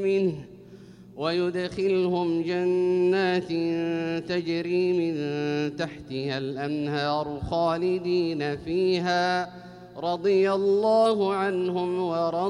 منه ويدخلهم جنات تجري من تحتها الأنهار خالدين فيها رضي الله عنهم ورضوا